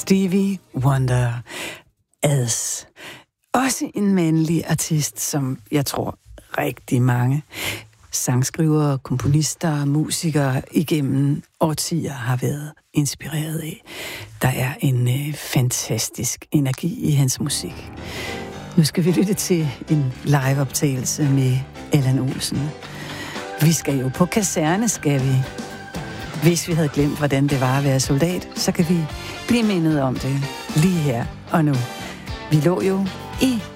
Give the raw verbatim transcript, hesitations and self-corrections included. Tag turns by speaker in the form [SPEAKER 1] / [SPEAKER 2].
[SPEAKER 1] Stevie Wonder as. Også en mandlig artist, som jeg tror rigtig mange sangskrivere, komponister og musikere igennem årtier har været inspireret af. Der er en øh, fantastisk energi i hans musik. Nu skal vi lytte til en liveoptagelse med Allan Olsen. Vi skal jo på kaserne, skal vi. Hvis vi havde glemt, hvordan det var at være soldat, så kan vi blive mindet om det lige her og nu. Vi lå jo i